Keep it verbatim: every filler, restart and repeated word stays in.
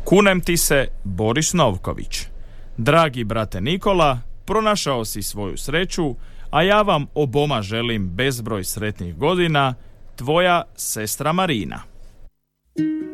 Kunem ti se, Boris Novković. Dragi brate Nikola, pronašao si svoju sreću, a ja vam oboma želim bezbroj sretnih godina, tvoja sestra Marina.